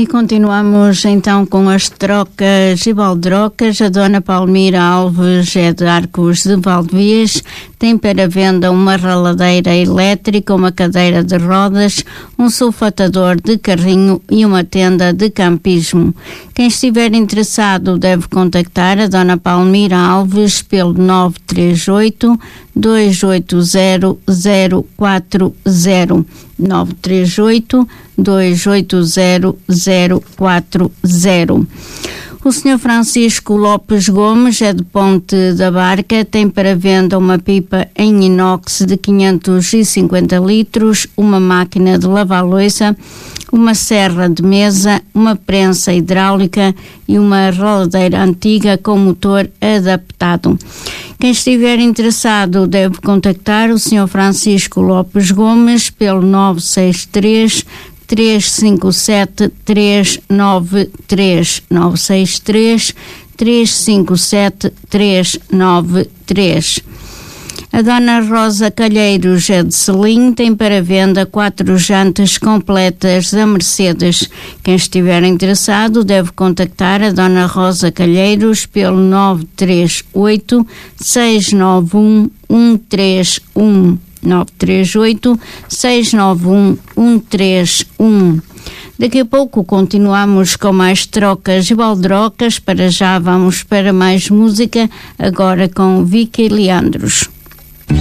E continuamos então com as trocas e baldrocas. A dona Palmira Alves é de Arcos de Valdevez, tem para venda uma raladeira elétrica, uma cadeira de rodas, um sulfatador de carrinho e uma tenda de campismo. Quem estiver interessado deve contactar a dona Palmira Alves pelo 938 280 040 938 280 040. O Sr. Francisco Lopes Gomes é de Ponte da Barca, tem para venda uma pipa em inox de 550 litros, uma máquina de lavar louça, uma serra de mesa, uma prensa hidráulica e uma roladeira antiga com motor adaptado. Quem estiver interessado deve contactar o Sr. Francisco Lopes Gomes pelo 963 357 393 963 357 393. A dona Rosa Calheiros é de Selim, tem para venda 4 jantas completas da Mercedes. Quem estiver interessado deve contactar a dona Rosa Calheiros pelo 938 691 131 938 691 131. Daqui a pouco continuamos com mais trocas e baldrocas. Para já vamos para mais música, agora com Vicky Leandros.